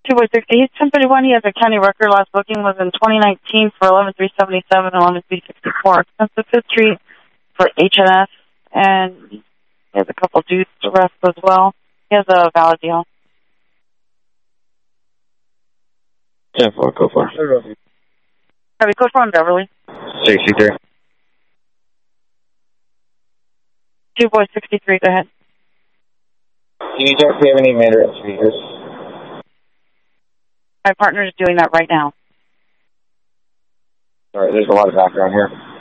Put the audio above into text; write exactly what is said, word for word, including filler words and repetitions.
two boy sixty, he's ten thirty-one. He has a county record. Last booking was in twenty nineteen for eleven three seventy-seven and eleven three sixty-four. Expensive history for H N S, and he has a couple dudes to arrest as well. He has a valid deal. ten four, go for it. Have you code for on Beverly? sixty-three. two boy sixty-three, go ahead. Can you check if we have any Mandarin speakers? My partner is doing that right now. Sorry, there's a lot of background here.